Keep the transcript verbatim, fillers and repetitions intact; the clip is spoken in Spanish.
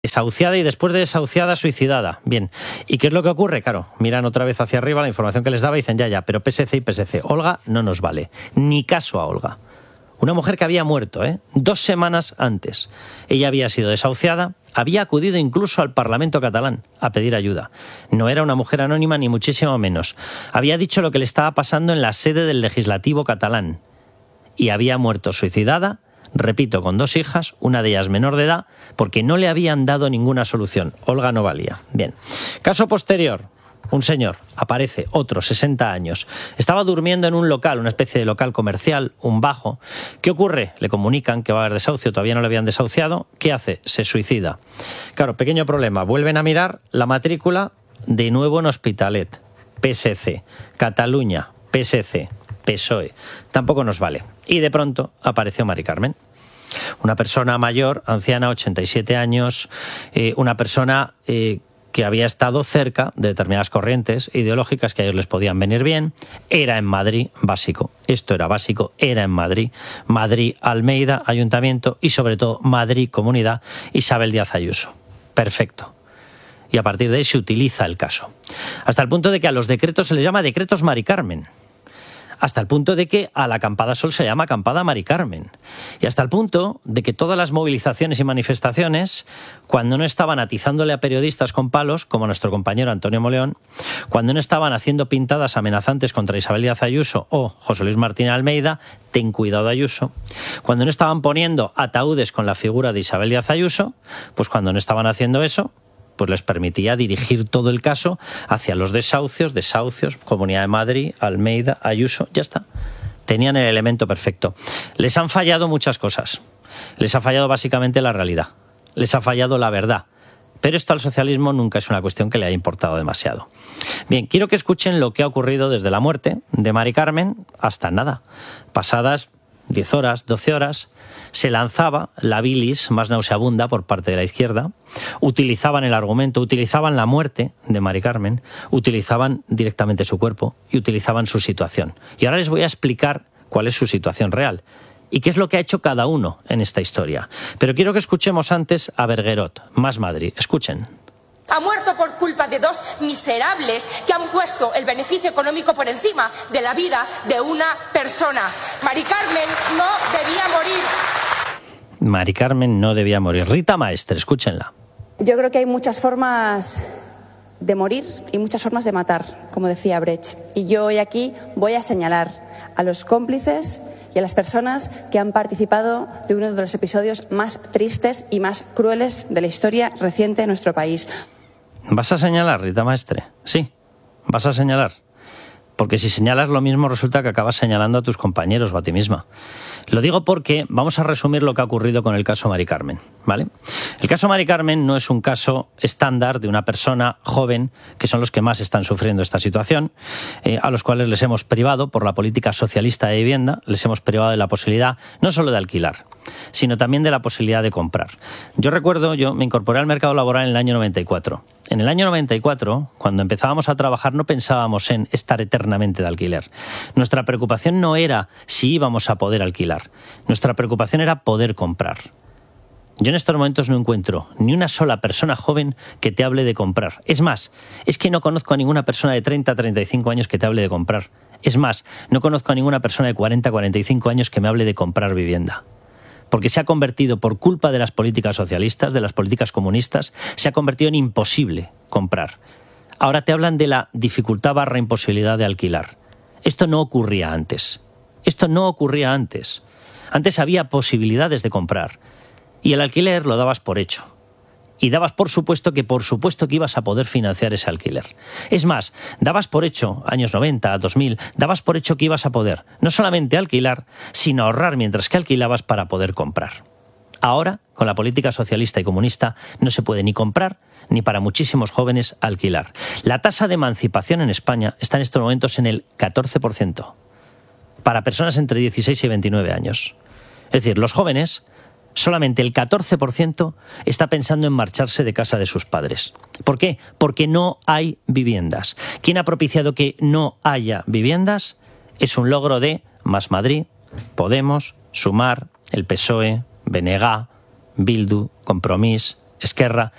Desahuciada y después de desahuciada, suicidada. Bien. ¿Y qué es lo que ocurre? Claro, miran otra vez hacia arriba la información que les daba y dicen, ya, ya, pero P S C y P S C. Olga no nos vale. Ni caso a Olga. Una mujer que había muerto, ¿eh? Dos semanas antes. Ella había sido desahuciada, había acudido incluso al Parlamento catalán a pedir ayuda. No era una mujer anónima ni muchísimo menos. Había dicho lo que le estaba pasando en la sede del Legislativo catalán. Y había muerto suicidada, repito, con dos hijas, una de ellas menor de edad, porque no le habían dado ninguna solución. Olga no valía. Bien. Caso posterior. Un señor, aparece, otro, sesenta años. Estaba durmiendo en un local, una especie de local comercial, un bajo. ¿Qué ocurre? Le comunican que va a haber desahucio, todavía no le habían desahuciado. ¿Qué hace? Se suicida. Claro, pequeño problema. Vuelven a mirar la matrícula de nuevo en Hospitalet. P S C. Cataluña. P S C. P S O E. Tampoco nos vale. Y de pronto apareció Mari Carmen. Una persona mayor, anciana, ochenta y siete años, eh, una persona eh, que había estado cerca de determinadas corrientes ideológicas que a ellos les podían venir bien. Era en Madrid, básico. Esto era básico, era en Madrid. Madrid, Almeida, Ayuntamiento y sobre todo Madrid, Comunidad, Isabel Díaz Ayuso. Perfecto. Y a partir de ahí se utiliza el caso. Hasta el punto de que a los decretos se les llama decretos Mari Carmen. Hasta el punto de que a la acampada Sol se llama acampada Mari Carmen. Y hasta el punto de que todas las movilizaciones y manifestaciones, cuando no estaban atizándole a periodistas con palos, como nuestro compañero Antonio Moleón, cuando no estaban haciendo pintadas amenazantes contra Isabel Díaz Ayuso o José Luis Martínez Almeida, ten cuidado Ayuso, cuando no estaban poniendo ataúdes con la figura de Isabel Díaz Ayuso, pues cuando no estaban haciendo eso, pues les permitía dirigir todo el caso hacia los desahucios, desahucios, Comunidad de Madrid, Almeida, Ayuso, ya está. Tenían el elemento perfecto. Les han fallado muchas cosas. Les ha fallado básicamente la realidad. Les ha fallado la verdad. Pero esto al socialismo nunca es una cuestión que le haya importado demasiado. Bien, quiero que escuchen lo que ha ocurrido desde la muerte de Mari Carmen hasta nada. Pasadas diez horas, doce horas, se lanzaba la bilis más nauseabunda por parte de la izquierda, utilizaban el argumento, utilizaban la muerte de Mari Carmen, utilizaban directamente su cuerpo y utilizaban su situación. Y ahora les voy a explicar cuál es su situación real y qué es lo que ha hecho cada uno en esta historia. Pero quiero que escuchemos antes a Berguerot, Más Madrid. Escuchen. Ha muerto por culpa de dos miserables que han puesto el beneficio económico por encima de la vida de una persona. Mari Carmen no debía morir. Mari Carmen no debía morir. Rita Maestre, escúchenla. Yo creo que hay muchas formas de morir y muchas formas de matar, como decía Brecht. Y yo hoy aquí voy a señalar a los cómplices y a las personas que han participado de uno de los episodios más tristes y más crueles de la historia reciente de nuestro país. ¿Vas a señalar, Rita Maestre? Sí, vas a señalar. Porque si señalas lo mismo resulta que acabas señalando a tus compañeros o a ti misma. Lo digo porque vamos a resumir lo que ha ocurrido con el caso Mari Carmen, ¿vale? El caso Mari Carmen no es un caso estándar de una persona joven, que son los que más están sufriendo esta situación, eh, a los cuales les hemos privado, por la política socialista de vivienda, les hemos privado de la posibilidad no solo de alquilar, sino también de la posibilidad de comprar. Yo recuerdo, yo me incorporé al mercado laboral en el año noventa y cuatro. En el año noventa y cuatro, cuando empezábamos a trabajar, no pensábamos en estar eternamente de alquiler. Nuestra preocupación no era si íbamos a poder alquilar. Nuestra preocupación era poder comprar. Yo en estos momentos no encuentro ni una sola persona joven que te hable de comprar. Es más, es que no conozco a ninguna persona de treinta a treinta y cinco años que te hable de comprar. Es más, no conozco a ninguna persona de cuarenta a cuarenta y cinco años que me hable de comprar vivienda. Porque se ha convertido, por culpa de las políticas socialistas, de las políticas comunistas, se ha convertido en imposible comprar. Ahora te hablan de la dificultad barra imposibilidad de alquilar. Esto no ocurría antes. Esto no ocurría antes. Antes había posibilidades de comprar. Y el alquiler lo dabas por hecho. Y dabas por supuesto que por supuesto que ibas a poder financiar ese alquiler. Es más, dabas por hecho, años noventa, dos mil, dabas por hecho que ibas a poder no solamente alquilar, sino ahorrar mientras que alquilabas para poder comprar. Ahora, con la política socialista y comunista, no se puede ni comprar, ni para muchísimos jóvenes alquilar. La tasa de emancipación en España está en estos momentos en el catorce por ciento, para personas entre dieciséis y veintinueve años. Es decir, los jóvenes, solamente el catorce por ciento está pensando en marcharse de casa de sus padres. ¿Por qué? Porque no hay viviendas. ¿Quién ha propiciado que no haya viviendas? Es un logro de Más Madrid, Podemos, Sumar, el P S O E, B N G, Bildu, Compromís, Esquerra